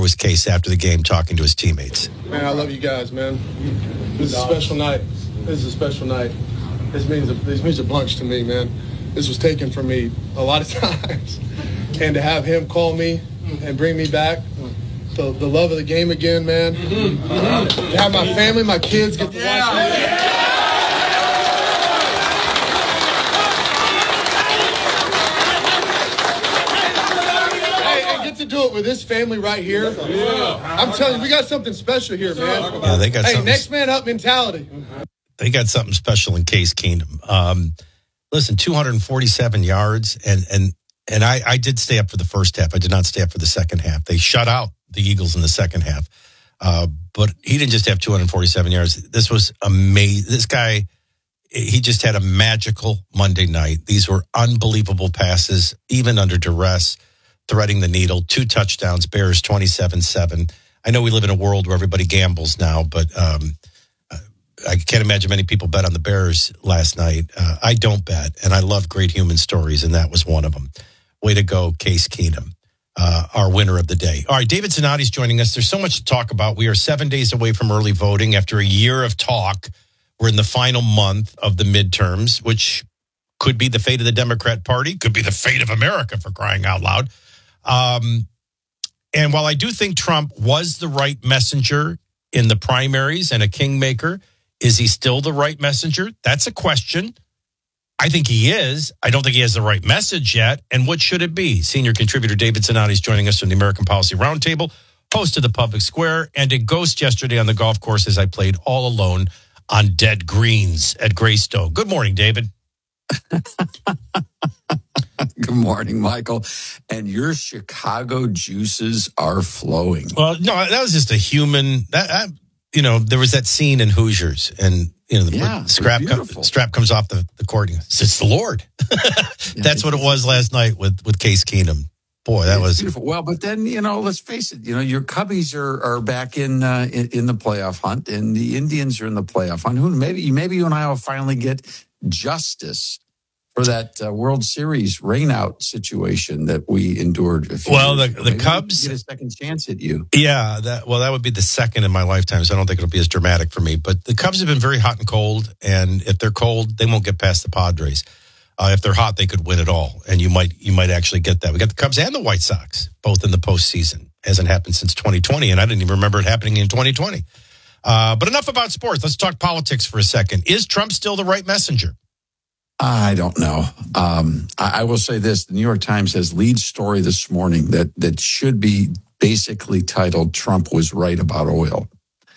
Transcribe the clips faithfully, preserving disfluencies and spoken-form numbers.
was Case after the game talking to his teammates. Man, I love you guys, man. This is a special night. This is a special night. This means a, this means a bunch to me, man. This was taken from me a lot of times. And to have him call me and bring me back, the, the love of the game again, man. Mm-hmm. To have my family, my kids get to watch me. Hey, and get to do it with his family right here. I'm telling you, we got something special here, man. Yeah, they got hey, something. Next man up mentality. They got something special in Case Keenum. Um, listen, two hundred forty-seven yards, and and and I, I did stay up for the first half. I did not stay up for the second half. They shut out the Eagles in the second half. Uh, but he didn't just have two hundred forty-seven yards. This was amazing. This guy, he just had a magical Monday night. These were unbelievable passes, even under duress, threading the needle. Two touchdowns, Bears twenty-seven seven. I know we live in a world where everybody gambles now, but um, I can't imagine many people bet on the Bears last night. Uh, I don't bet, and I love great human stories, and that was one of them. Way to go, Case Keenum, uh, our winner of the day. All right, David Zanotti joining us. There's so much to talk about. We are seven days away from early voting. After a year of talk, we're in the final month of the midterms, which could be the fate of the Democrat Party, could be the fate of America, for crying out loud. Um, and while I do think Trump was the right messenger in the primaries and a kingmaker, is he still the right messenger? That's a question. I think he is. I don't think he has the right message yet. And what should it be? Senior contributor David Zanotti is joining us from the American Policy Roundtable, host of the Public Square, and a ghost yesterday on the golf course as I played all alone on dead greens at Greystone. Good morning, David. Good morning, Michael. And your Chicago juices are flowing. Well, no, that was just a human... That, that, You know, there was that scene in Hoosiers, and you know, the yeah, strap com- strap comes off the, the court. And goes, it's the Lord. That's what it was last night with, with Case Keenum. Boy, that was beautiful. Well, but then you know, let's face it. You know, your Cubbies are, are back in, uh, in in the playoff hunt, and the Indians are in the playoff hunt. Who maybe maybe you and I will finally get justice for that uh, World Series rainout situation that we endured. A few well, years the ago. the Maybe Cubs get a second chance at you. Yeah, that well, that would be the second in my lifetime. So I don't think it'll be as dramatic for me. But the Cubs have been very hot and cold, and if they're cold, they won't get past the Padres. Uh, if they're hot, they could win it all, and you might you might actually get that. We got the Cubs and the White Sox both in the postseason. Hasn't happened since twenty twenty, and I didn't even remember it happening in twenty twenty. Uh, but enough about sports. Let's talk politics for a second. Is Trump still the right messenger? I don't know. Um, I, I will say this. The New York Times has lead story this morning that, that should be basically titled, Trump was right about oil.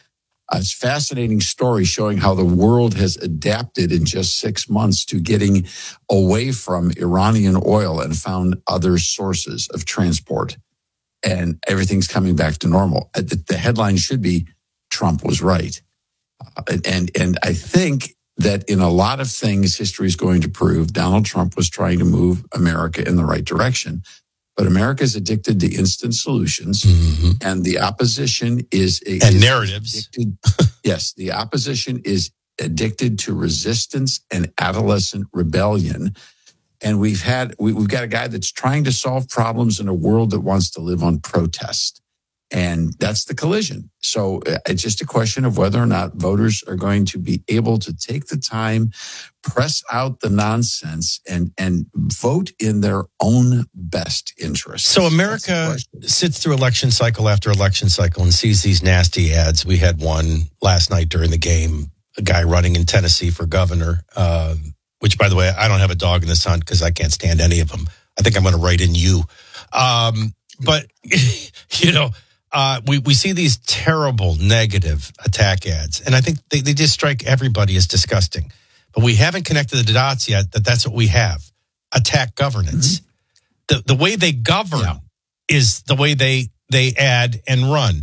Uh, it's a fascinating story showing how the world has adapted in just six months to getting away from Iranian oil and found other sources of transport. And everything's coming back to normal. Uh, the, the headline should be, Trump was right. Uh, and, and I think that in a lot of things, history is going to prove Donald Trump was trying to move America in the right direction. But America is addicted to instant solutions, mm-hmm. and the opposition is... And is narratives. Addicted, yes, the opposition is addicted to resistance and adolescent rebellion. And we've had, we, we've got a guy that's trying to solve problems in a world that wants to live on protest. And that's the collision. So it's just a question of whether or not voters are going to be able to take the time, press out the nonsense, and and vote in their own best interest. So America sits through election cycle after election cycle and sees these nasty ads. We had one last night during the game, a guy running in Tennessee for governor, uh, which, by the way, I don't have a dog in this hunt because I can't stand any of them. I think I'm going to write in you. Um, but, you know... Uh, we, we see these terrible negative attack ads, and I think they, they just strike everybody as disgusting. But we haven't connected the dots yet that that's what we have, attack governance. Mm-hmm. The the way they govern yeah. is the way they, they ad and run.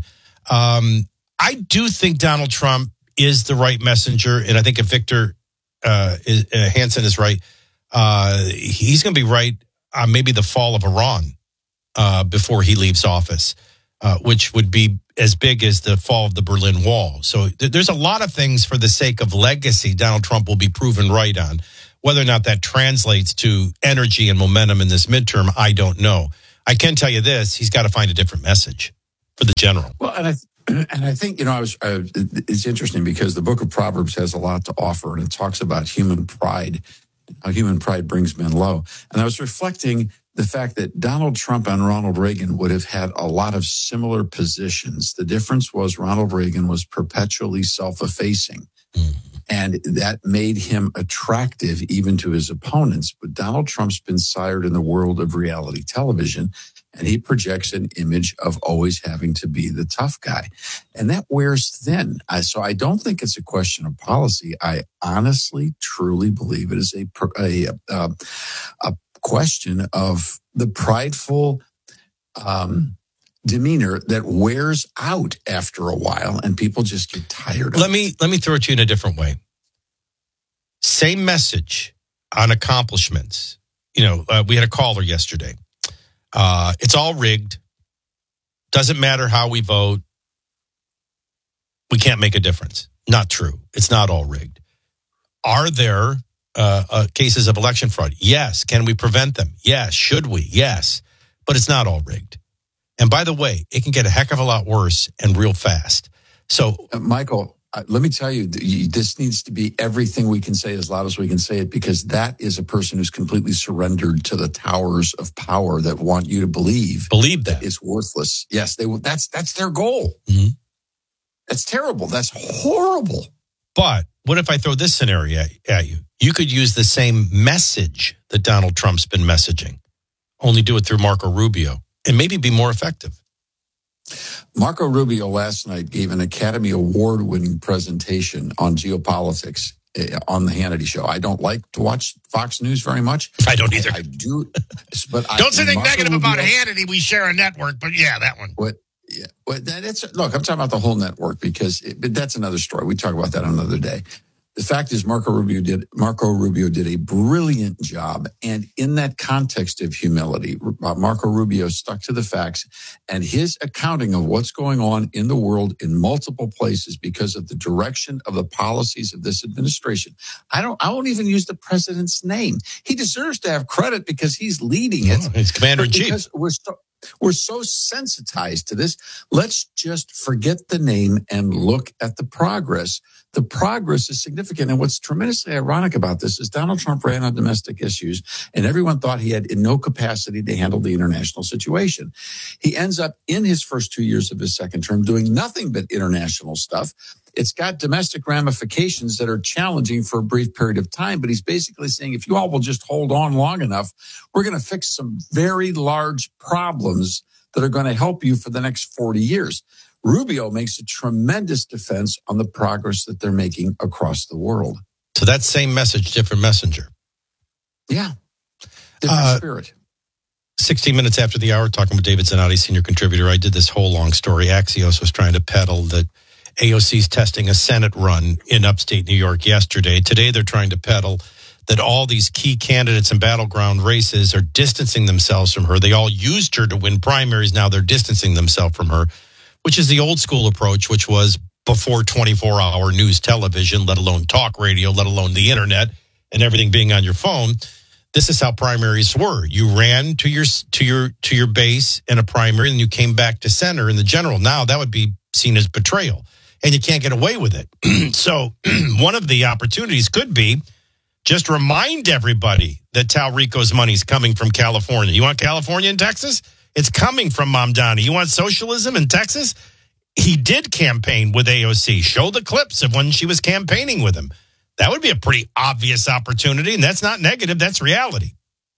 Um, I do think Donald Trump is the right messenger, and I think if Victor uh, is, uh, Hansen is right, uh, he's going to be right on maybe the fall of Iran uh, before he leaves office. Uh, which would be as big as the fall of the Berlin Wall. So th- there's a lot of things for the sake of legacy Donald Trump will be proven right on. Whether or not that translates to energy and momentum in this midterm, I don't know. I can tell you this, he's got to find a different message. for the general. Well, and I and I think, you know, I was uh, it's interesting because the book of Proverbs has a lot to offer, and it talks about human pride, how human pride brings men low. And I was reflecting the fact that Donald Trump and Ronald Reagan would have had a lot of similar positions. The difference was Ronald Reagan was perpetually self-effacing. Mm-hmm. And that made him attractive even to his opponents. But Donald Trump's been sired in the world of reality television, and he projects an image of always having to be the tough guy. And that wears thin. I, so I don't think it's a question of policy. I honestly, truly believe it is a, a, a, a question of the prideful um demeanor that wears out after a while, and people just get tired of let it. me let me throw it to you in a different way. Same message on accomplishments. You know, uh, we had a caller yesterday. Uh, it's all rigged. Doesn't matter how we vote. We can't make a difference. Not true. It's not all rigged. Are there uh, uh, cases of election fraud? Yes. Can we prevent them? Yes. Should we? Yes. But it's not all rigged. And by the way, it can get a heck of a lot worse and real fast. So, uh, Michael, uh, let me tell you, this needs to be everything we can say as loud as we can say it, because that is a person who's completely surrendered to the towers of power that want you to believe believe that it's worthless. Yes, they. That's that's their goal. Mm-hmm. That's terrible. That's horrible. But what if I throw this scenario at, at you? You could use the same message that Donald Trump's been messaging, only do it through Marco Rubio. And maybe be more effective. Marco Rubio last night gave an Academy Award-winning presentation on geopolitics uh, on the Hannity Show. I don't like to watch Fox News very much. I don't either. I, I do, but don't say anything negative Rubio, about Hannity. We share a network, but yeah, that one. What? Yeah, well, that, it's look. I'm talking about the whole network because it, but that's another story. We talk about that another day. The fact is, Marco Rubio did Marco Rubio did a brilliant job, and in that context of humility, Marco Rubio stuck to the facts, and his accounting of what's going on in the world in multiple places because of the direction of the policies of this administration. I don't. I won't even use the president's name. He deserves to have credit because he's leading it. Oh, he's commander in chief. Because we're so, we're so sensitized to this. Let's just forget the name and look at the progress. The progress is significant. And what's tremendously ironic about this is Donald Trump ran on domestic issues, and everyone thought he had no capacity to handle the international situation. He ends up in his first two years of his second term doing nothing but international stuff. It's got domestic ramifications that are challenging for a brief period of time, but he's basically saying, if you all will just hold on long enough, we're going to fix some very large problems that are going to help you for the next forty years. Rubio makes a tremendous defense on the progress that they're making across the world. So that same message, different messenger. Yeah. Different uh, spirit. sixteen minutes after the hour, talking with David Zanotti, senior contributor. I did this whole long story. Axios was trying to peddle that A O C's testing a Senate run in upstate New York yesterday. Today, they're trying to peddle that all these key candidates in battleground races are distancing themselves from her. They all used her to win primaries. Now they're distancing themselves from her, which is the old school approach, which was before twenty-four hour news television, let alone talk radio, let alone the internet and everything being on your phone. This is how primaries were. You ran to your to your to your base in a primary, and you came back to center in the general. Now that would be seen as betrayal, and you can't get away with it. So one of the opportunities could be just remind everybody that Talrico's money is coming from California. You want California and Texas? It's coming from Mamdani. You want socialism in Texas? He did campaign with A O C. Show the clips of when she was campaigning with him. That would be a pretty obvious opportunity, and that's not negative. That's reality.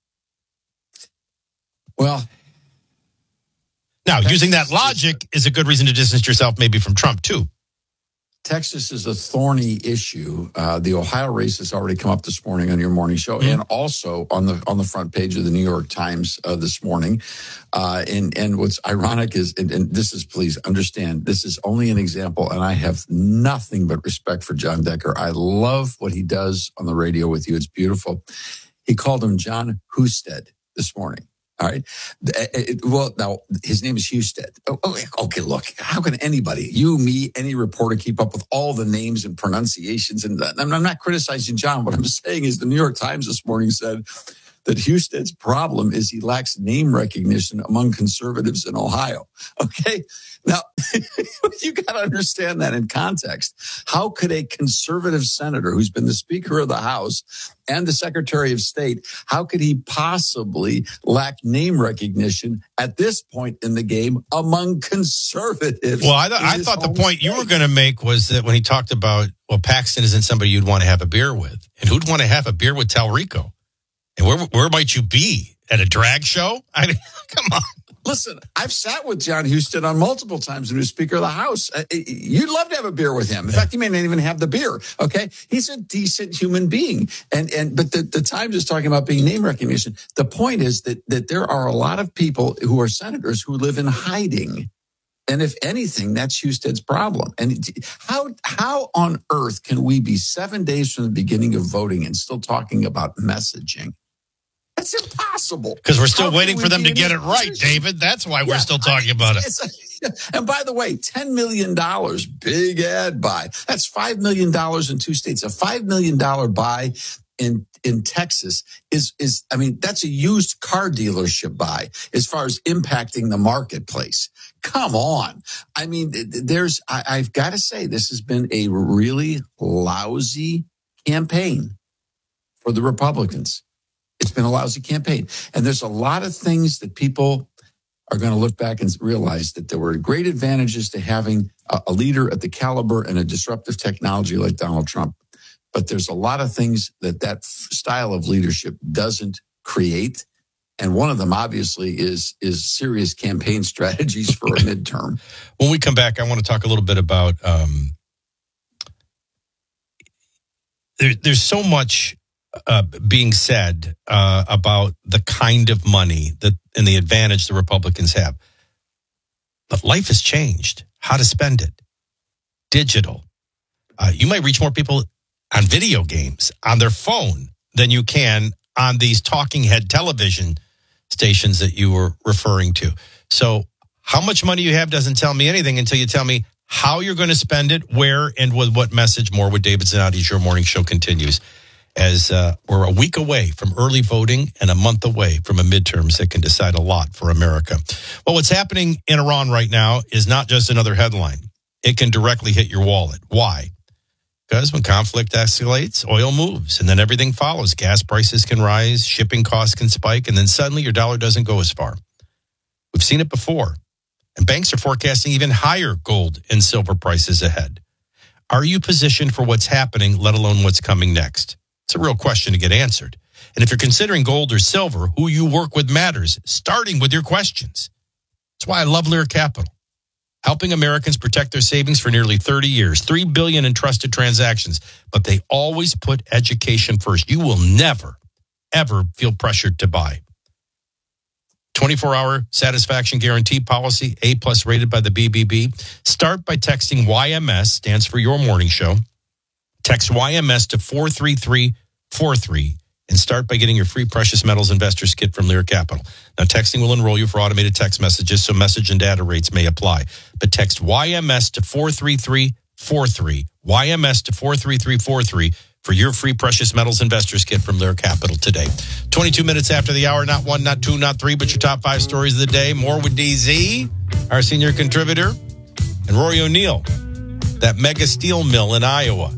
Well, now, using that logic is a good reason to distance yourself maybe from Trump, too. Texas is a thorny issue. Uh, the Ohio race has already come up this morning on your morning show, mm-hmm. and also on the on the front page of the New York Times uh, this morning. Uh, and and what's ironic is, and, and this is, please understand, this is only an example, and I have nothing but respect for John Decker. I love what he does on the radio with you. It's beautiful. He called him John Husted this morning. All right. Well, now his name is Husted. Okay, look, how can anybody, you, me, any reporter, keep up with all the names and pronunciations? And I'm not criticizing John. What I'm saying is the New York Times this morning said that Huston's problem is he lacks name recognition among conservatives in Ohio. Okay. Now, you got to understand that in context. How could a conservative senator who's been the Speaker of the House and the Secretary of State, how could he possibly lack name recognition at this point in the game among conservatives? Well, I, th- I thought the point state? you were going to make was that when he talked about, well, Paxton isn't somebody you'd want to have a beer with. And who'd want to have a beer with Talrico? And where where might you be? At a drag show? I mean, come on. Listen, I've sat with John Huston on multiple times when he was Speaker of the House. Uh, you'd love to have a beer with him. In fact, you may not even have the beer. Okay, he's a decent human being, and and but the, the Times is talking about being name recognition. The point is that that there are a lot of people who are senators who live in hiding, and if anything, that's Huston's problem. And how how on earth can we be seven days from the beginning of voting and still talking about messaging? That's impossible. Because we're still How waiting for them to get it right, David. That's why we're yeah, still talking I, about it. A, and by the way, ten million dollars, big ad buy. That's five million dollars in two states. A five million dollars buy in, in Texas is, is, I mean, that's a used car dealership buy as far as impacting the marketplace. Come on. I mean, there's, I, I've got to say, this has been a really lousy campaign for the Republicans. It's been a lousy campaign. And there's a lot of things that people are going to look back and realize that there were great advantages to having a, a leader at the caliber and a disruptive technology like Donald Trump. But there's a lot of things that that style of leadership doesn't create. And one of them, obviously, is is serious campaign strategies for a midterm. When we come back, I want to talk a little bit about um, there, there's so much Uh, being said uh, about the kind of money that and the advantage the Republicans have. But life has changed. How to spend it. Digital. Uh, you might reach more people on video games, on their phone, than you can on these talking head television stations that you were referring to. So how much money you have doesn't tell me anything until you tell me how you're going to spend it, where, and with what message. More with David Zanotti as your morning show continues. As uh, we're a week away from early voting and a month away from a midterms that can decide a lot for America. Well, what's happening in Iran right now is not just another headline. It can directly hit your wallet. Why? Because when conflict escalates, oil moves, and then everything follows. Gas prices can rise, shipping costs can spike, and then suddenly your dollar doesn't go as far. We've seen it before, and banks are forecasting even higher gold and silver prices ahead. Are you positioned for what's happening, let alone what's coming next? It's a real question to get answered. And if you're considering gold or silver, who you work with matters, starting with your questions. That's why I love Lear Capital, helping Americans protect their savings for nearly thirty years, three billion in trusted transactions, but they always put education first. You will never, ever feel pressured to buy. twenty-four hour satisfaction guarantee policy, A plus rated by the B B B. Start by texting Y M S, stands for Your Morning Show. Text Y M S to four three three four three and start by getting your free precious metals investors kit from Lear Capital. Now, texting will enroll you for automated text messages, so message and data rates may apply. But text Y M S to four three three four three, Y M S to four three three four three for your free precious metals investors kit from Lear Capital today. twenty-two minutes after the hour, not one, not two, not three, but your top five stories of the day. More with D Z, our senior contributor, and Rory O'Neill, that mega steel mill in Iowa.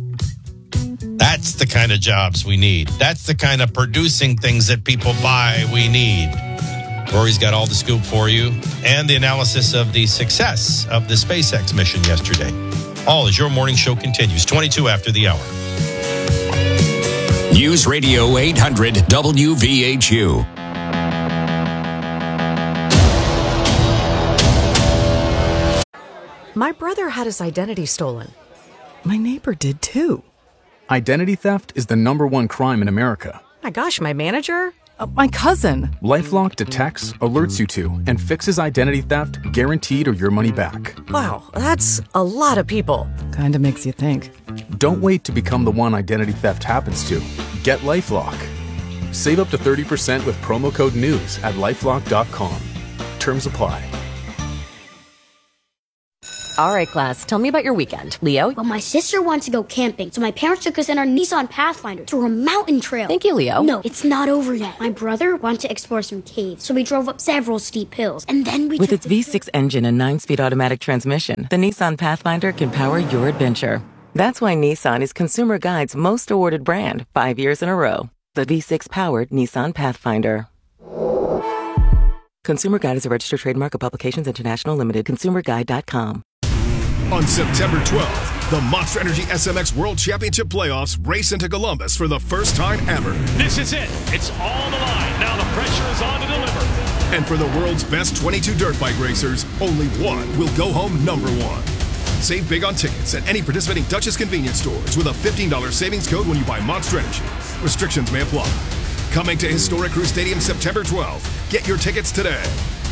That's the kind of jobs we need. That's the kind of producing things that people buy we need. Rory's got all the scoop for you and the analysis of the success of the SpaceX mission yesterday. All as your morning show continues, twenty-two after the hour. News Radio eight hundred W V H U. My brother had his identity stolen. My neighbor did too. Identity theft is the number one crime in America. My gosh, my manager? Uh, my cousin. LifeLock detects, alerts you to, and fixes identity theft guaranteed or your money back. Wow, that's a lot of people. Kinda makes you think. Don't wait to become the one identity theft happens to. Get LifeLock. Save up to thirty percent with promo code NEWS at lifelock dot com. Terms apply. All right, class, tell me about your weekend. Leo? Well, my sister wants to go camping, so my parents took us in our Nissan Pathfinder through a mountain trail. Thank you, Leo. No, it's not over yet. My brother wanted to explore some caves, so we drove up several steep hills, and then we With took its the V six engine and nine-speed automatic transmission, the Nissan Pathfinder can power your adventure. That's why Nissan is Consumer Guide's most awarded brand, five years in a row. The V six-powered Nissan Pathfinder. Consumer Guide is a registered trademark of Publications International Limited. consumer guide dot com. On September twelfth, the Monster Energy S M X World Championship Playoffs race into Columbus for the first time ever. This is it. It's all the line. Now the pressure is on to deliver. And for the world's best twenty-two dirt bike racers, only one will go home number one. Save big on tickets at any participating Duchess convenience stores with a fifteen dollars savings code when you buy Monster Energy. Restrictions may apply. Coming to Historic Crew Stadium September twelfth. Get your tickets today.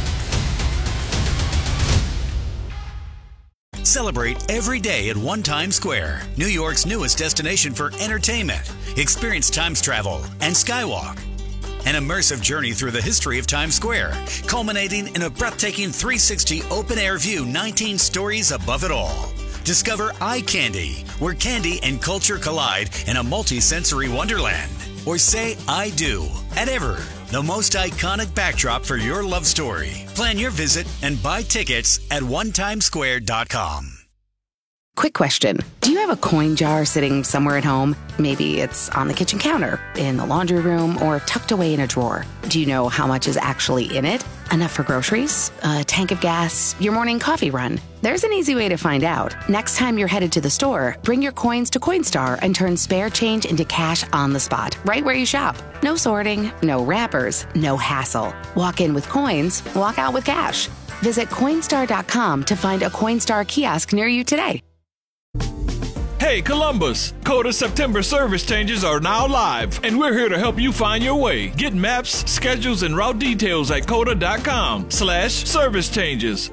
Celebrate every day at One Times Square, New York's newest destination for entertainment. Experience Times Travel and Skywalk. An immersive journey through the history of Times Square, culminating in a breathtaking three sixty open-air view, nineteen stories above it all. Discover Eye Candy, where candy and culture collide in a multi-sensory wonderland. Or say I do at Ever, the most iconic backdrop for your love story. Plan your visit and buy tickets at one times square dot com. Quick question. Do you have a coin jar sitting somewhere at home? Maybe it's on the kitchen counter, in the laundry room, or tucked away in a drawer. Do you know how much is actually in it? Enough for groceries? A tank of gas? Your morning coffee run? There's an easy way to find out. Next time you're headed to the store, bring your coins to Coinstar and turn spare change into cash on the spot, right where you shop. No sorting, no wrappers, no hassle. Walk in with coins, walk out with cash. Visit Coinstar dot com to find a Coinstar kiosk near you today. Hey Columbus, Coda September service changes are now live, and we're here to help you find your way. Get maps, schedules, and route details at coda dot com slash service changes.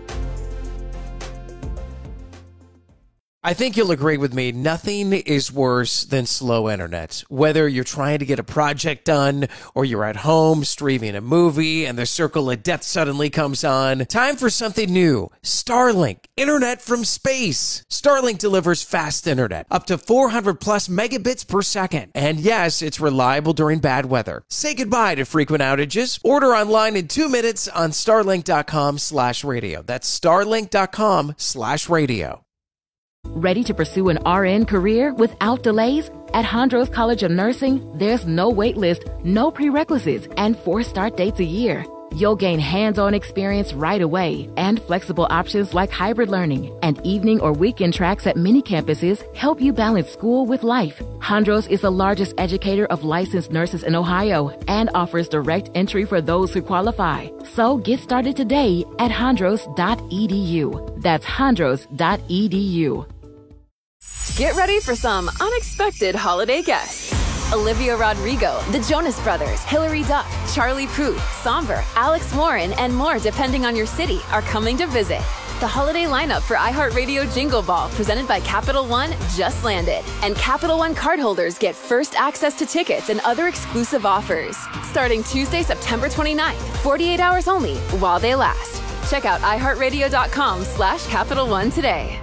I think you'll agree with me, nothing is worse than slow internet. Whether you're trying to get a project done or you're at home streaming a movie and the circle of death suddenly comes on, time for something new. Starlink, internet from space. Starlink delivers fast internet, up to four hundred plus megabits per second. And yes, it's reliable during bad weather. Say goodbye to frequent outages. Order online in two minutes on starlink dot com slash radio. That's starlink dot com slash radio. Ready to pursue an R N career without delays? At Hondros College of Nursing, there's no wait list, no prerequisites, and four start dates a year. You'll gain hands-on experience right away, and flexible options like hybrid learning and evening or weekend tracks at many campuses help you balance school with life. Hondros is the largest educator of licensed nurses in Ohio and offers direct entry for those who qualify. So get started today at hondros dot e d u. That's hondros dot e d u. Get ready for some unexpected holiday guests. Olivia Rodrigo, the Jonas Brothers, Hilary Duff, Charlie Puth, Somber, Alex Warren, and more depending on your city are coming to visit. The holiday lineup for iHeartRadio Jingle Ball presented by Capital One just landed. And Capital One cardholders get first access to tickets and other exclusive offers. Starting Tuesday, September twenty-ninth, forty-eight hours only while they last. Check out i heart radio dot com slash Capital One today.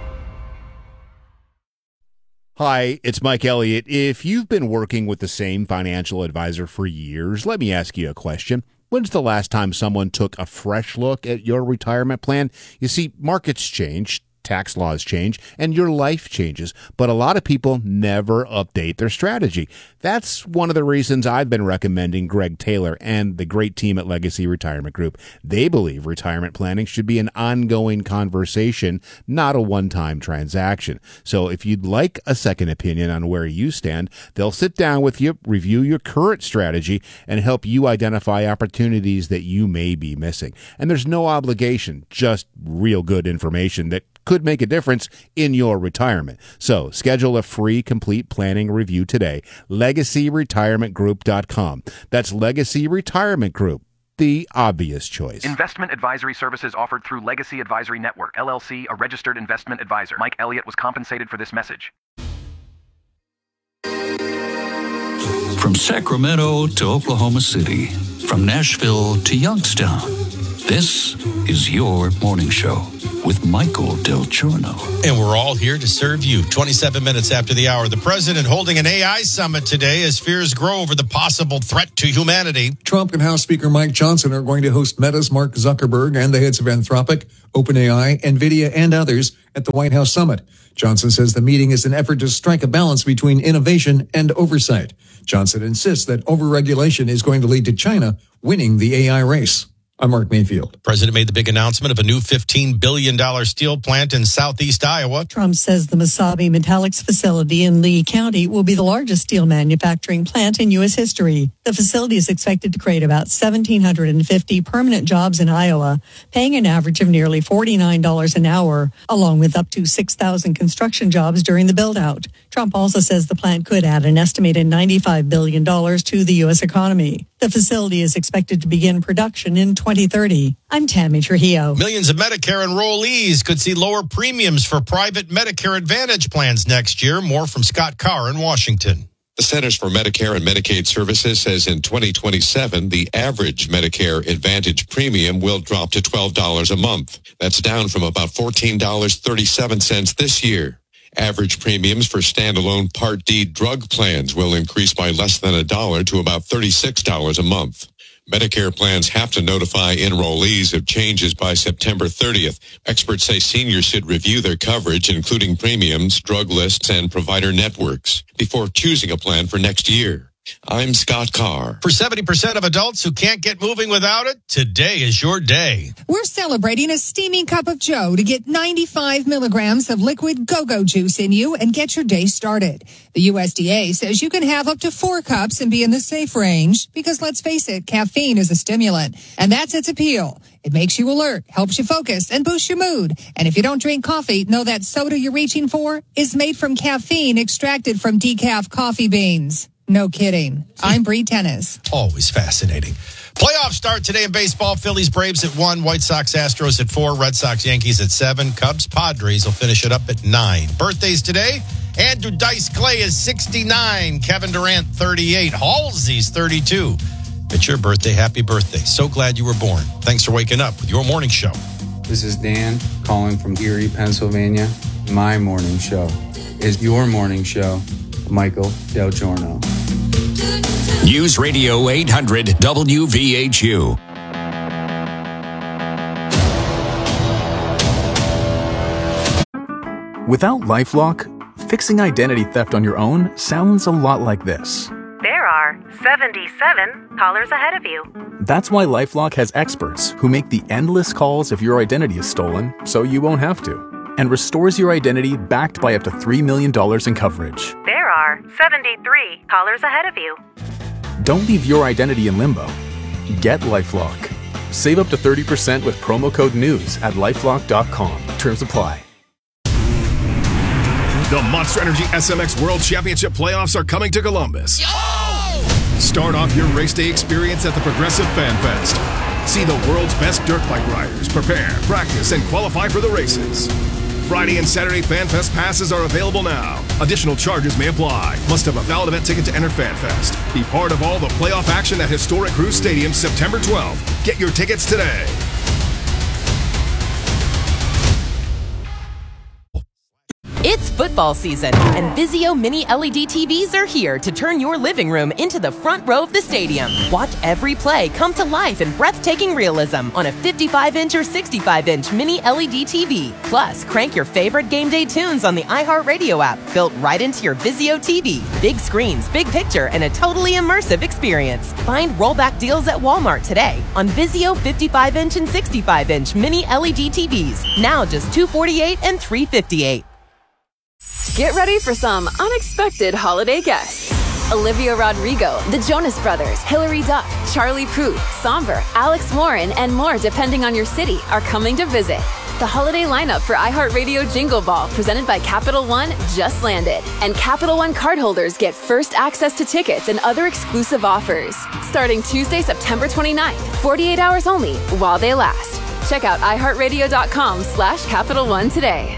Hi, it's Mike Elliott. If you've been working with the same financial advisor for years, let me ask you a question. When's the last time someone took a fresh look at your retirement plan? You see, markets change, tax laws change, and your life changes, but a lot of people never update their strategy. That's one of the reasons I've been recommending Greg Taylor and the great team at Legacy Retirement Group. They believe retirement planning should be an ongoing conversation, not a one-time transaction. So if you'd like a second opinion on where you stand, they'll sit down with you, review your current strategy, and help you identify opportunities that you may be missing. And there's no obligation, just real good information that could make a difference in your retirement. So schedule a free complete planning review today. legacy retirement group dot com. That's Legacy Retirement Group, the obvious choice. Investment advisory services offered through Legacy Advisory Network, L L C, a registered investment advisor. Mike Elliott was compensated for this message. From Sacramento to Oklahoma City, from Nashville to Youngstown, This is your morning show with Michael Del Giorno. And we're all here to serve you. twenty-seven minutes after the hour. The president holding an A I summit today as fears grow over the possible threat to humanity. Trump and House Speaker Mike Johnson are going to host Meta's Mark Zuckerberg and the heads of Anthropic, OpenAI, NVIDIA, and others at the White House summit. Johnson says the meeting is an effort to strike a balance between innovation and oversight. Johnson insists that overregulation is going to lead to China winning the A I race. I'm Mark Mayfield. The president made the big announcement of a new fifteen billion dollars steel plant in southeast Iowa. Trump says the Mesabi Metallics facility in Lee County will be the largest steel manufacturing plant in U S history. The facility is expected to create about one thousand seven hundred fifty permanent jobs in Iowa, paying an average of nearly forty-nine dollars an hour, along with up to six thousand construction jobs during the build-out. Trump also says the plant could add an estimated ninety-five billion dollars to the U S economy. The facility is expected to begin production in twenty thirty. I'm Tammy Trujillo. Millions of Medicare enrollees could see lower premiums for private Medicare Advantage plans next year. More from Scott Carr in Washington. The Centers for Medicare and Medicaid Services says in twenty twenty-seven, the average Medicare Advantage premium will drop to twelve dollars a month. That's down from about fourteen dollars and thirty-seven cents this year. Average premiums for standalone Part D drug plans will increase by less than a dollar to about thirty-six dollars a month. Medicare plans have to notify enrollees of changes by September thirtieth. Experts say seniors should review their coverage, including premiums, drug lists, and provider networks, before choosing a plan for next year. I'm Scott Carr. For seventy percent of adults who can't get moving without it, today is your day. We're celebrating a steaming cup of joe to get ninety-five milligrams of liquid go-go juice in you and get your day started. The U S D A says you can have up to four cups and be in the safe range because, let's face it, caffeine is a stimulant, and that's its appeal. It makes you alert, helps you focus, and boosts your mood. And if you don't drink coffee, know that soda you're reaching for is made from caffeine extracted from decaf coffee beans. No kidding. I'm Bree Tennis. Always fascinating. Playoffs start today in baseball. Phillies, Braves at one. White Sox, Astros at four. Red Sox, Yankees at seven. Cubs, Padres will finish it up at nine. Birthdays today. Andrew Dice Clay is sixty-nine. Kevin Durant, thirty-eight. Halsey's thirty-two. It's your birthday. Happy birthday. So glad you were born. Thanks for waking up with your morning show. This is Dan calling from Erie, Pennsylvania. My morning show is your morning show. Michael Del Giorno. News Radio eight hundred W V H U. Without LifeLock, fixing identity theft on your own sounds a lot like this. There are seventy-seven callers ahead of you. That's why LifeLock has experts who make the endless calls if your identity is stolen, so you won't have to, and restores your identity backed by up to three million dollars in coverage. There are seventy-three callers ahead of you. Don't leave your identity in limbo. Get LifeLock. Save up to thirty percent with promo code NEWS at lifelock dot com. Terms apply. The Monster Energy S M X World Championship playoffs are coming to Columbus. Yo! Start off your race day experience at the Progressive Fan Fest. See the world's best dirt bike riders prepare, practice, and qualify for the races. Friday and Saturday Fan Fest passes are available now. Additional charges may apply. Must have a valid event ticket to enter Fan Fest. Be part of all the playoff action at Historic Cruise Stadium September twelfth. Get your tickets today. It's football season, and Vizio Mini L E D T Vs are here to turn your living room into the front row of the stadium. Watch every play come to life in breathtaking realism on a fifty-five inch or sixty-five inch Mini L E D T V. Plus, crank your favorite game day tunes on the iHeartRadio app, built right into your Vizio T V. Big screens, big picture, and a totally immersive experience. Find rollback deals at Walmart today on Vizio fifty-five inch and sixty-five inch Mini L E D T Vs. Now just two hundred forty-eight dollars and three hundred fifty-eight dollars. Get ready for some unexpected holiday guests. Olivia Rodrigo, the Jonas Brothers, Hilary Duff, Charlie Puth, Somber, Alex Warren, and more depending on your city are coming to visit. The holiday lineup for iHeartRadio Jingle Ball, presented by Capital One, just landed. And Capital One cardholders get first access to tickets and other exclusive offers. Starting Tuesday, September twenty-ninth, forty-eight hours only, while they last. Check out iHeartRadio.com slash Capital One today.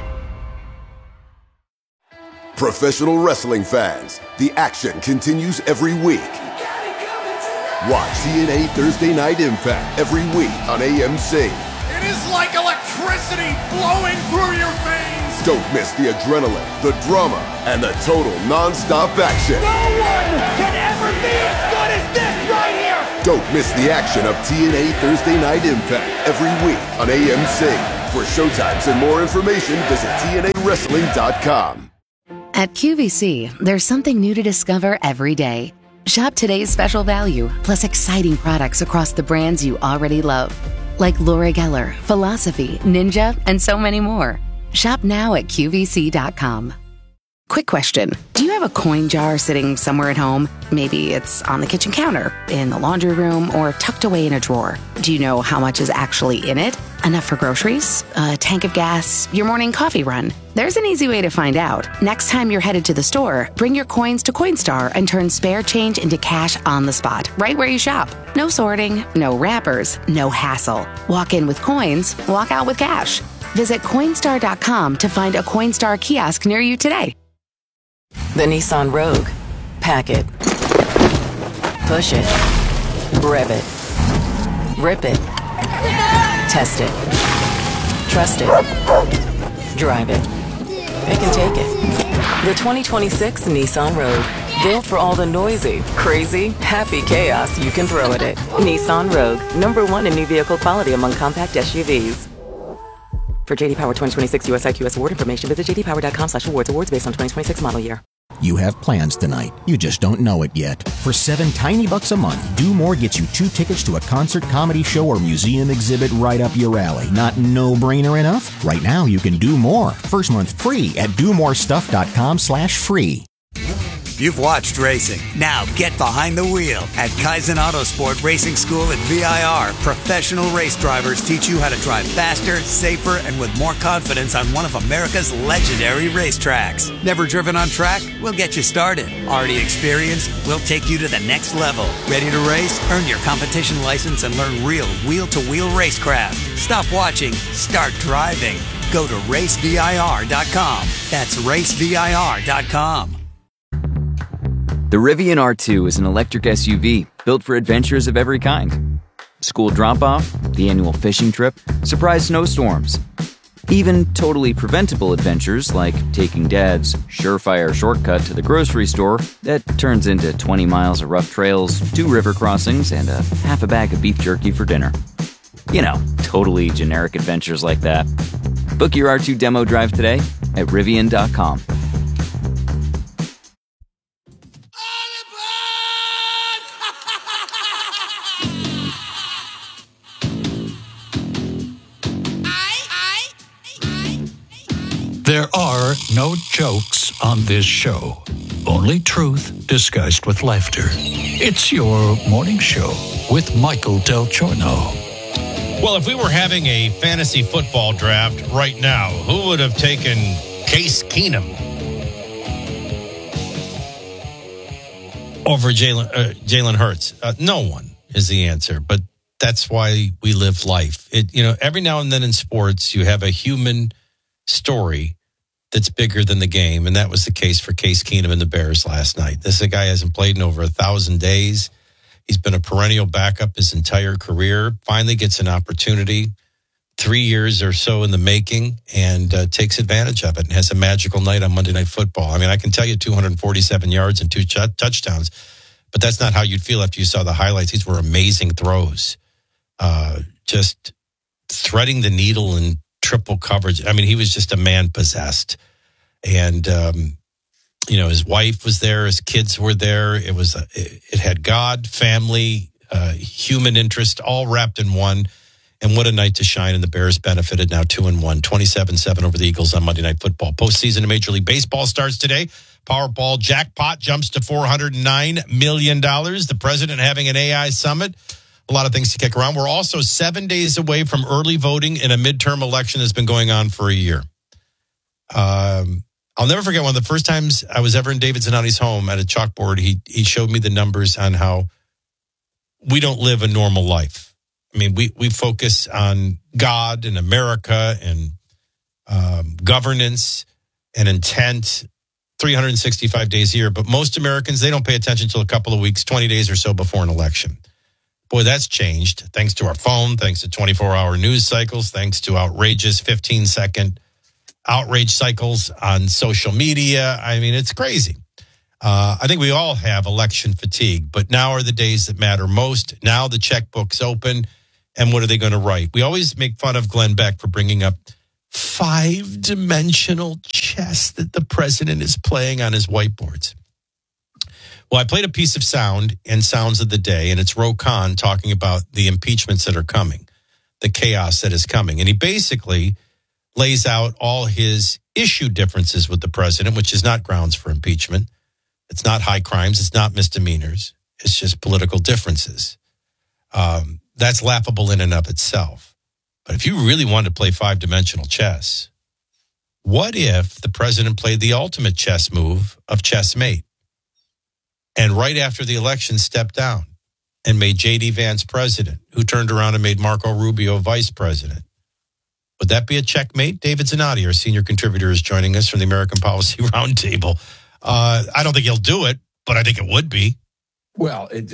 Professional wrestling fans, the action continues every week. Watch T N A Thursday Night Impact every week on A M C. It is like electricity flowing through your veins. Don't miss the adrenaline, the drama, and the total non-stop action. No one can ever be as good as this right here. Don't miss the action of T N A Thursday Night Impact every week on A M C. For showtimes and more information, visit T N A wrestling dot com. At Q V C, there's something new to discover every day. Shop today's special value, plus exciting products across the brands you already love. Like Laura Geller, Philosophy, Ninja, and so many more. Shop now at Q V C dot com. Quick question. Do you have a coin jar sitting somewhere at home? Maybe it's on the kitchen counter, in the laundry room, or tucked away in a drawer. Do you know how much is actually in it? Enough for groceries, a tank of gas, your morning coffee run? There's an easy way to find out. Next time you're headed to the store, bring your coins to Coinstar and turn spare change into cash on the spot, right where you shop. No sorting, no wrappers, no hassle. Walk in with coins, walk out with cash. Visit Coinstar dot com to find a Coinstar kiosk near you today. The Nissan Rogue. Pack it. Push it. Rev it. Rip it. Test it. Trust it. Drive it. It can take it. The twenty twenty-six Nissan Rogue. Built for all the noisy, crazy, happy chaos you can throw at it. Nissan Rogue. Number one in new vehicle quality among compact S U Vs. For J D Power twenty twenty-six U S I Q S award information, visit j d power dot com slash awards. Awards based on twenty twenty-six model year. You have plans tonight. You just don't know it yet. For seven tiny bucks a month, Do More gets you two tickets to a concert, comedy show, or museum exhibit right up your alley. Not no-brainer enough? Right now, you can do more. First month free at do more stuff dot com slash free. You've watched racing. Now get behind the wheel. At Kaizen Autosport Racing School at V I R, professional race drivers teach you how to drive faster, safer, and with more confidence on one of America's legendary racetracks. Never driven on track? We'll get you started. Already experienced? We'll take you to the next level. Ready to race? Earn your competition license and learn real wheel-to-wheel racecraft. Stop watching. Start driving. Go to race V I R dot com. That's race V I R dot com. The Rivian R two is an electric S U V built for adventures of every kind. School drop-off, the annual fishing trip, surprise snowstorms. Even totally preventable adventures like taking Dad's surefire shortcut to the grocery store that turns into twenty miles of rough trails, two river crossings, and a half a bag of beef jerky for dinner. You know, totally generic adventures like that. Book your R two demo drive today at Rivian dot com. There are no jokes on this show, only truth disguised with laughter. It's your morning show with Michael Del Giorno. Well, if we were having a fantasy football draft right now, who would have taken Case Keenum over Jalen uh, Jalen Hurts? Uh, no one is the answer, but that's why we live life. It, you know, every now and then in sports, you have a human story that's bigger than the game, and that was the case for Case Keenum and the Bears last night. This is a guy who hasn't played in over a thousand days. He's been a perennial backup his entire career, finally gets an opportunity, three years or so in the making, and uh, takes advantage of it and has a magical night on Monday Night Football. I mean, I can tell you two hundred forty-seven yards and two ch- touchdowns, but that's not how you'd feel after you saw the highlights. These were amazing throws, uh, just threading the needle in triple coverage. I mean, he was just a man possessed. And, um, you know, his wife was there. His kids were there. It was, a, it, it had God, family, uh, human interest, all wrapped in one. And what a night to shine. And the Bears benefited, now two and one, twenty-seven seven over the Eagles on Monday Night Football. Postseason in Major League Baseball starts today. Powerball jackpot jumps to four hundred nine million dollars. The president having an A I summit. A lot of things to kick around. We're also seven days away from early voting in a midterm election that's been going on for a year. Um, I'll never forget one of the first times I was ever in David Zanotti's home at a chalkboard. He he showed me the numbers on how we don't live a normal life. I mean, we, we focus on God and America and um, governance and intent. three hundred sixty-five days a year. But most Americans, they don't pay attention until a couple of weeks, twenty days or so before an election. Boy, that's changed thanks to our phone, thanks to twenty-four hour news cycles, thanks to outrageous fifteen second outrage cycles on social media. I mean, it's crazy. Uh, I think we all have election fatigue, but now are the days that matter most. Now the checkbook's open, and what are they going to write? We always make fun of Glenn Beck for bringing up five-dimensional chess that the president is playing on his whiteboards. Well, I played a piece of sound in Sounds of the Day, and it's Ro Khan talking about the impeachments that are coming, the chaos that is coming. And he basically lays out all his issue differences with the president, which is not grounds for impeachment. It's not high crimes. It's not misdemeanors. It's just political differences. Um, that's laughable in and of itself. But if you really wanted to play five-dimensional chess, what if the president played the ultimate chess move of chessmate? And right after the election stepped down and made J D Vance president, who turned around and made Marco Rubio vice president. Would that be a checkmate? David Zanotti, our senior contributor, is joining us from the American Policy Roundtable. Uh, I don't think he'll do it, but I think it would be. Well, it,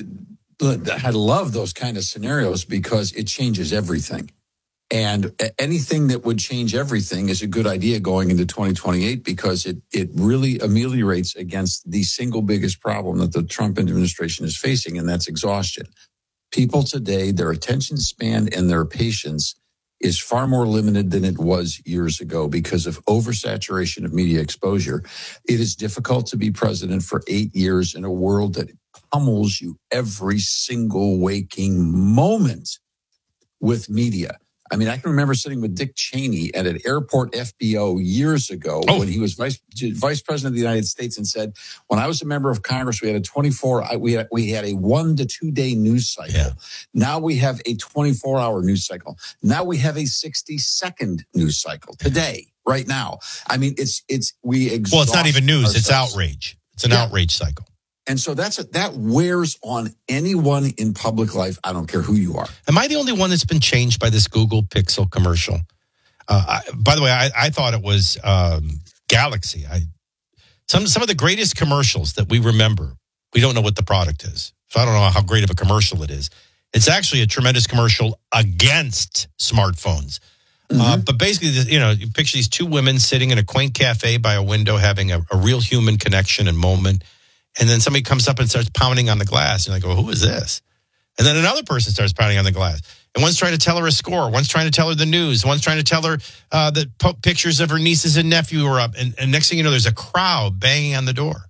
I love those kind of scenarios because it changes everything. And anything that would change everything is a good idea going into twenty twenty-eight because it, it really ameliorates against the single biggest problem that the Trump administration is facing, and that's exhaustion. People today, their attention span and their patience is far more limited than it was years ago because of oversaturation of media exposure. It is difficult to be president for eight years in a world that pummels you every single waking moment with media. I mean, I can remember sitting with Dick Cheney at an airport F B O years ago oh. when he was vice vice president of the United States and said, when I was a member of Congress, we had a twenty-four, we had, we had a one to two day news cycle. Yeah. Now we have a twenty-four hour news cycle. Now we have a sixty second news cycle today, right now. I mean, it's, it's, we exhaust Well, it's not even news. Ourselves. It's outrage. It's an yeah. outrage cycle. And so that's a, that wears on anyone in public life. I don't care who you are. Am I the only one that's been changed by this Google Pixel commercial? Uh, I, by the way, I, I thought it was um, Galaxy. I, some some of the greatest commercials that we remember, we don't know what the product is. So I don't know how great of a commercial it is. It's actually a tremendous commercial against smartphones. Mm-hmm. Uh, but basically, you know, you picture these two women sitting in a quaint cafe by a window having a, a real human connection and moment. And then somebody comes up and starts pounding on the glass. You're like, well, who is this? And then another person starts pounding on the glass. And one's trying to tell her a score. One's trying to tell her the news. One's trying to tell her uh, that po- pictures of her nieces and nephew are up. And, and next thing you know, there's a crowd banging on the door.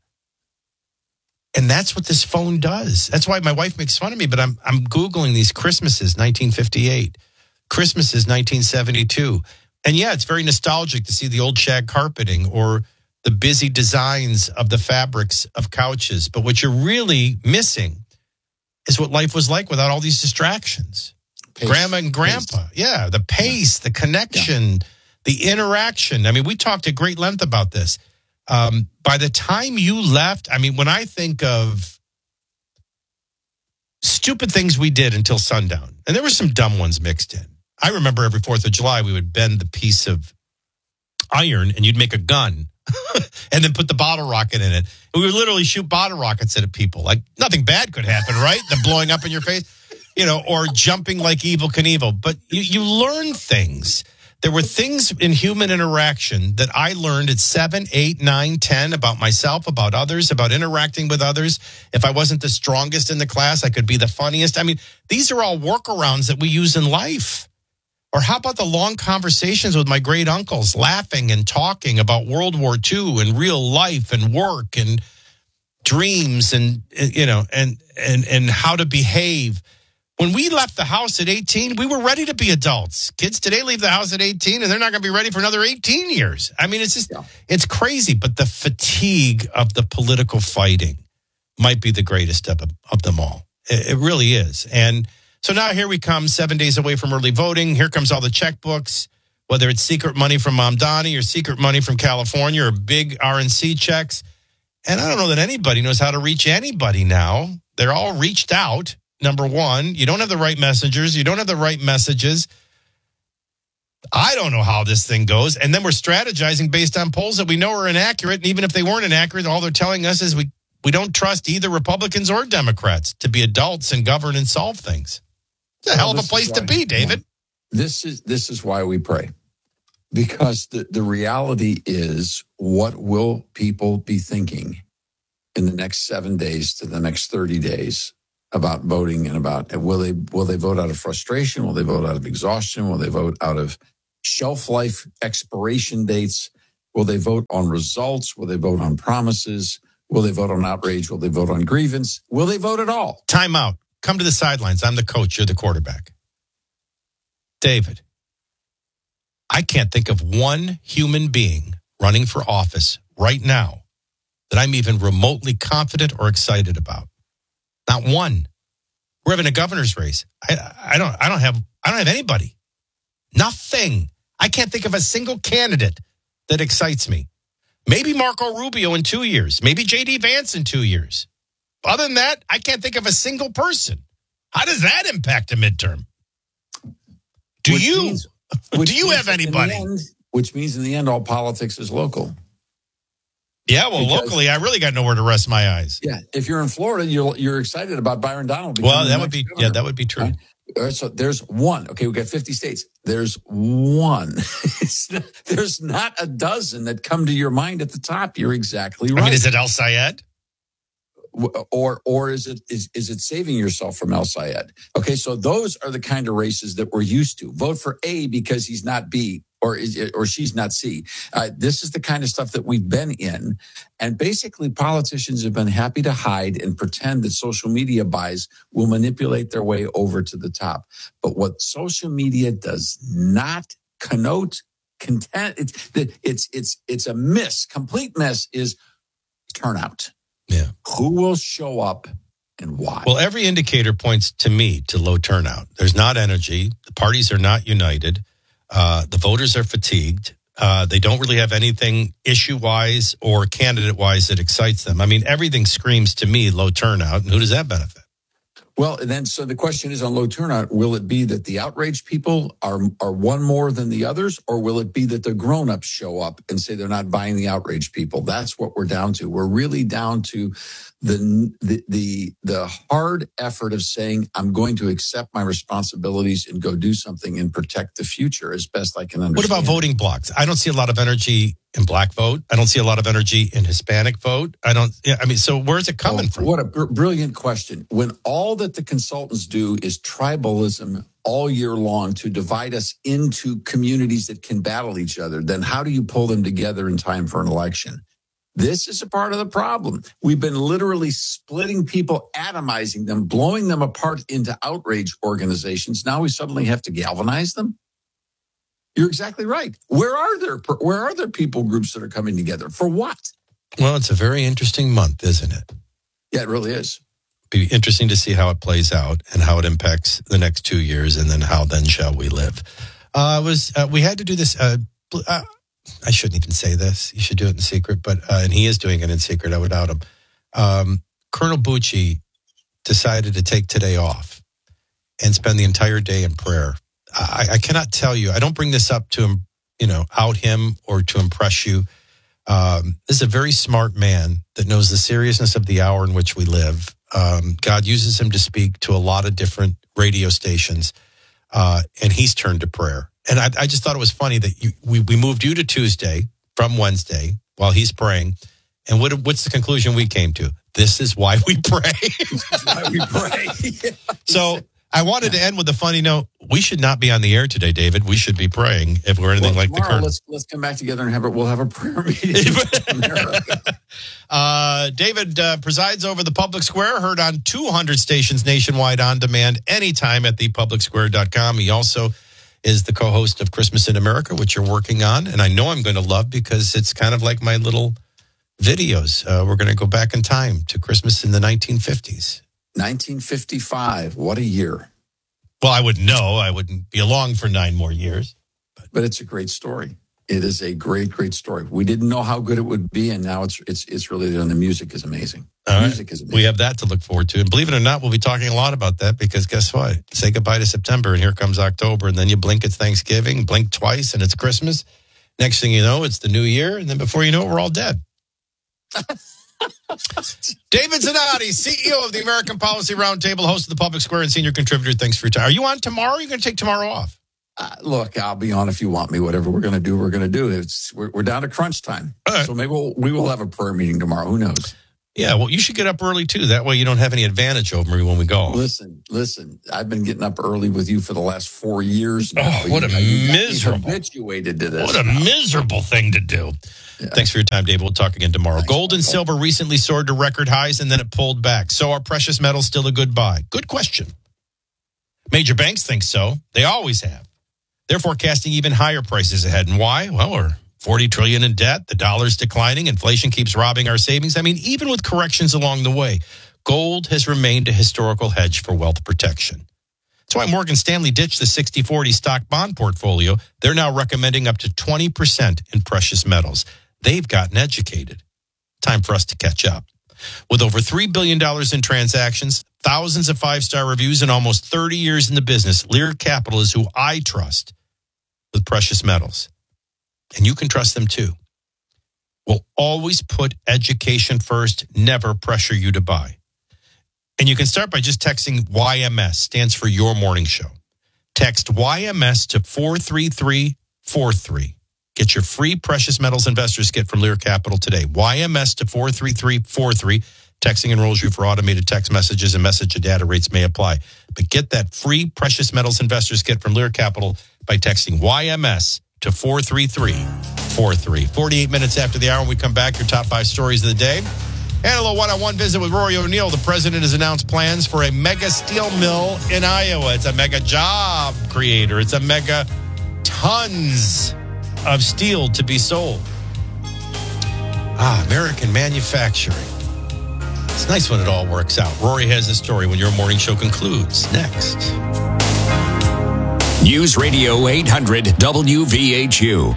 And that's what this phone does. That's why my wife makes fun of me. But I'm I'm Googling these Christmases, nineteen fifty-eight. Christmases, nineteen seventy-two. And yeah, it's very nostalgic to see the old shag carpeting or the busy designs of the fabrics of couches. But what you're really missing is what life was like without all these distractions. Pace. Grandma and grandpa. Pace. Yeah, the pace, the connection, yeah. the interaction. I mean, we talked at great length about this. Um, by the time you left, I mean, when I think of stupid things we did until sundown, and there were some dumb ones mixed in. I remember every fourth of July, we would bend the piece of iron and you'd make a gun. And then put the bottle rocket in it. And we would literally shoot bottle rockets at people. Like nothing bad could happen, right? Them blowing up in your face, you know, or jumping like Evel Knievel. But you, you learn things. There were things in human interaction that I learned at seven, eight, nine, ten about myself, about others, about interacting with others. If I wasn't the strongest in the class, I could be the funniest. I mean, these are all workarounds that we use in life. Or how about the long conversations with my great uncles, laughing and talking about World War Two and real life and work and dreams and, you know, and, and, and how to behave. When we left the house at eighteen, we were ready to be adults. Kids today leave the house at eighteen and they're not going to be ready for another eighteen years. I mean, it's just, yeah. it's crazy. But the fatigue of the political fighting might be the greatest of, of them all. It, it really is. And so now here we come, seven days away from early voting. Here comes all the checkbooks, whether it's secret money from Mom Donnie or secret money from California or big R N C checks. And I don't know that anybody knows how to reach anybody now. They're all reached out, number one. You don't have the right messengers. You don't have the right messages. I don't know how this thing goes. And then we're strategizing based on polls that we know are inaccurate. And even if they weren't inaccurate, all they're telling us is we, we don't trust either Republicans or Democrats to be adults and govern and solve things. It's a hell of a place to be, David. This is this is why we pray. Because the, the reality is, what will people be thinking in the next seven days to the next thirty days about voting and about, will they will they vote out of frustration? Will they vote out of exhaustion? Will they vote out of shelf life expiration dates? Will they vote on results? Will they vote on promises? Will they vote on outrage? Will they vote on grievance? Will they vote at all? Time out. Come to the sidelines. I'm the coach. You're the quarterback. David, I can't think of one human being running for office right now that I'm even remotely confident or excited about. Not one. We're having a governor's race. I, I don't. I don't have. I don't have anybody. Nothing. I can't think of a single candidate that excites me. Maybe Marco Rubio in two years. Maybe J D Vance in two years. Other than that, I can't think of a single person. How does that impact a midterm? Do which you? Means, do you have anybody? End, which means in the end, all politics is local. Yeah, well, because, locally, I really got nowhere to rest my eyes. Yeah, if you're in Florida, you're you're excited about Byron Donald. Well, that would be governor. yeah, that would be true. Right? All right, so there's one. Okay, we got fifty states. There's one. not, there's not a dozen that come to your mind at the top. You're exactly right. I mean, is it El Sayed? Or or is it is is it saving yourself from El Sayed? Okay, so those are the kind of races that we're used to. Vote for A because he's not B, or is or she's not C. Uh, this is the kind of stuff that we've been in, and basically politicians have been happy to hide and pretend that social media buys will manipulate their way over to the top. But what social media does not connote content, it's it's it's it's a miss, complete miss is turnout. Yeah. Who will show up and why? Well, every indicator points to me to low turnout. There's not energy. The parties are not united. Uh, the voters are fatigued. Uh, they don't really have anything issue-wise or candidate-wise that excites them. I mean, everything screams to me low turnout. And who does that benefit? Well, and then so the question is on low turnout, will it be that the outraged people are are one more than the others, or will it be that the grown-ups show up and say they're not buying the outraged people? That's what we're down to. We're really down to the the the, the hard effort of saying, I'm going to accept my responsibilities and go do something and protect the future as best I can understand. What about voting blocks? I don't see a lot of energy in black vote. I don't see a lot of energy in Hispanic vote. I don't, yeah, I mean, so where's it coming oh, from? What a br- brilliant question. When all that the consultants do is tribalism all year long to divide us into communities that can battle each other, then how do you pull them together in time for an election? This is a part of the problem. We've been literally splitting people, atomizing them, blowing them apart into outrage organizations. Now we suddenly have to galvanize them. You're exactly right. Where are there where are there people groups that are coming together? For what? Well, it's a very interesting month, isn't it? Yeah, it really is. Be interesting to see how it plays out and how it impacts the next two years, and then how then shall we live. Uh, was uh, we had to do this. Uh, uh, I shouldn't even say this. You should do it in secret, but uh, and he is doing it in secret. I would doubt him. Um, Colonel Bucci decided to take today off and spend the entire day in prayer. I, I cannot tell you. I don't bring this up to, you know, out him or to impress you. Um, this is a very smart man that knows the seriousness of the hour in which we live. Um, God uses him to speak to a lot of different radio stations, uh, and he's turned to prayer. And I, I just thought it was funny that you, we, we moved you to Tuesday from Wednesday while he's praying. And what, what's the conclusion we came to? This is why we pray. This is why we pray. Yeah. So I wanted to end with a funny note. We should not be on the air today, David. We should be praying if we're anything well, like the Colonel. Let's let's come back together and have it. We'll have a prayer meeting. uh, David uh, presides over the Public Square, heard on two hundred stations nationwide on demand anytime at the public square dot com. He also is the co-host of Christmas in America, which you're working on, and I know I'm going to love because it's kind of like my little videos. Uh, we're going to go back in time to Christmas in the nineteen fifties. nineteen fifty-five. What a year. Well, I wouldn't know. I wouldn't be along for nine more years. But, but it's a great story. It is a great, great story. We didn't know how good it would be, and now it's it's it's really done. The music is amazing. The All music right. is amazing. We have that to look forward to. And believe it or not, we'll be talking a lot about that because guess what? Say goodbye to September, and here comes October, and then you blink, it's Thanksgiving, blink twice, and it's Christmas. Next thing you know, it's the new year, and then before you know it, we're all dead. David Zanotti, C E O of the American Policy Roundtable, host of the Public Square, and senior contributor. Thanks for your time. Are you on tomorrow? Or are you going to take tomorrow off? Uh, look, I'll be on if you want me. Whatever we're going to do, we're going to do. It's we're, we're down to crunch time, right. So maybe we'll, we will have a prayer meeting tomorrow. Who knows? Yeah, well, you should get up early too. That way, you don't have any advantage over me when we go. Listen, listen. I've been getting up early with you for the last four years now. Oh, what a you, miserable, habituated to this. What a now. miserable thing to do. Yeah. Thanks for your time, Dave. We'll talk again tomorrow. Thanks, Gold and silver recently soared to record highs, and then it pulled back. So are precious metals still a good buy? Good question. Major banks think so. They always have. They're forecasting even higher prices ahead. And why? Well, we're forty trillion dollars in debt. The dollar's declining. Inflation keeps robbing our savings. I mean, even with corrections along the way, gold has remained a historical hedge for wealth protection. That's why Morgan Stanley ditched the sixty forty stock bond portfolio. They're now recommending up to twenty percent in precious metals. They've gotten educated. Time for us to catch up. With over three billion dollars in transactions, thousands of five-star reviews, and almost thirty years in the business, Lear Capital is who I trust with precious metals. And you can trust them too. We'll always put education first, never pressure you to buy. And you can start by just texting Y M S, stands for Your Morning Show. Text Y M S to four three three four three. Get your free Precious Metals Investors Kit from Lear Capital today. Y M S to four three three four three. Texting enrolls you for automated text messages, and message and data rates may apply. But get that free Precious Metals Investors Kit from Lear Capital by texting Y M S to four three three four three. forty-eight minutes after the hour, when we come back, your top five stories of the day. And a little one-on-one visit with Rory O'Neill. The president has announced plans for a mega steel mill in Iowa. It's a mega job creator. It's a mega tons of steel to be sold. Ah, American manufacturing. It's nice when it all works out. Rory has the story when your morning show concludes. Next. News Radio eight hundred W V H U.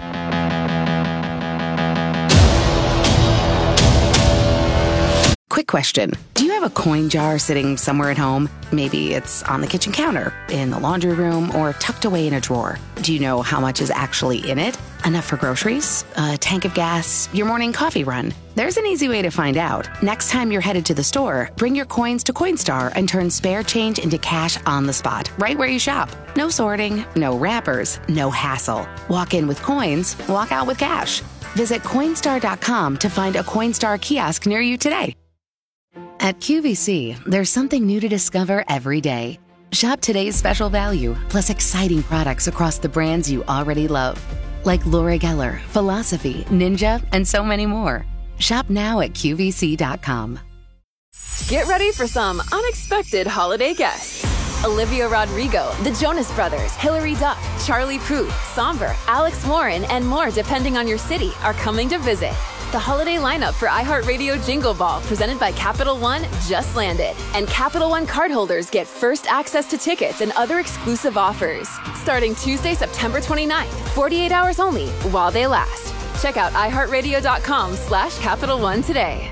Quick question. Do you have a coin jar sitting somewhere at home? Maybe it's on the kitchen counter, in the laundry room, or tucked away in a drawer. Do you know how much is actually in it? Enough for groceries, a tank of gas, your morning coffee run? There's an easy way to find out. Next time you're headed to the store, bring your coins to Coinstar and turn spare change into cash on the spot, right where you shop. No sorting, no wrappers, no hassle. Walk in with coins, walk out with cash. Visit Coinstar dot com to find a Coinstar kiosk near you today. At Q V C, there's something new to discover every day. Shop today's special value, plus exciting products across the brands you already love, like Laura Geller, Philosophy, Ninja, and so many more. Shop now at Q V C dot com. Get ready for some unexpected holiday guests. Olivia Rodrigo, the Jonas Brothers, Hilary Duff, Charlie Puth, Somber, Alex Warren, and more depending on your city are coming to visit. The holiday lineup for iHeartRadio Jingle Ball, presented by Capital One, just landed. And Capital One cardholders get first access to tickets and other exclusive offers. Starting Tuesday, September twenty-ninth, forty-eight hours only, while they last. Check out iHeartRadio.com slash Capital One today.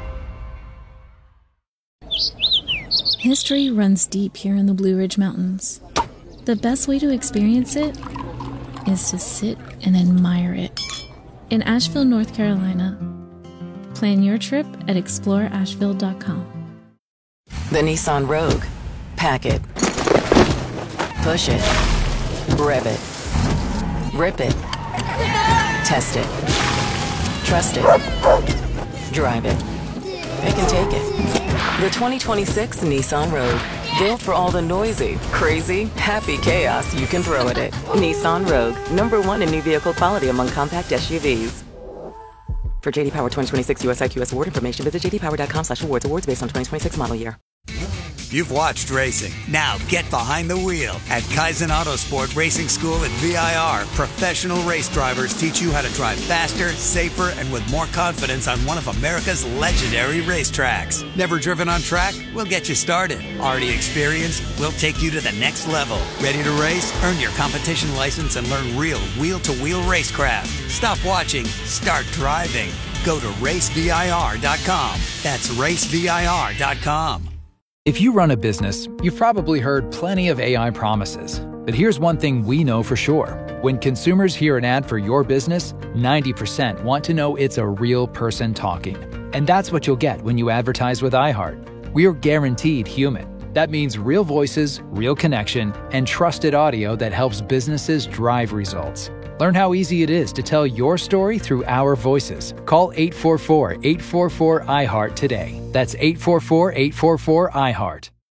History runs deep here in the Blue Ridge Mountains. The best way to experience it is to sit and admire it. In Asheville, North Carolina, plan your trip at explore asheville dot com. The Nissan Rogue. Pack it. Push it. Rev it. Rip it. Test it. Trust it. Drive it. It can take it. The twenty twenty-six Nissan Rogue. Built for all the noisy, crazy, happy chaos you can throw at it. Nissan Rogue. Number one in new vehicle quality among compact S U Vs. For J D Power twenty twenty-six U S I Q S award information, visit j d power dot com slash awards. Awards based on twenty twenty-six model year. you've watched racing. Now get behind the wheel. At Kaizen Autosport Racing School at V I R, professional race drivers teach you how to drive faster, safer, and with more confidence on one of America's legendary racetracks. Never driven on track? We'll get you started. Already experienced? We'll take you to the next level. Ready to race? Earn your competition license and learn real wheel-to-wheel racecraft. Stop watching. Start driving. Go to race V I R dot com. That's race V I R dot com. If you run a business, you've probably heard plenty of A I promises. But here's one thing we know for sure. When consumers hear an ad for your business, ninety percent want to know it's a real person talking. And that's what you'll get when you advertise with iHeart. We are guaranteed human. That means real voices, real connection, and trusted audio that helps businesses drive results. Learn how easy it is to tell your story through our voices. Call eight four four, eight four four, I heart today. That's eight four four, eight four four, I heart.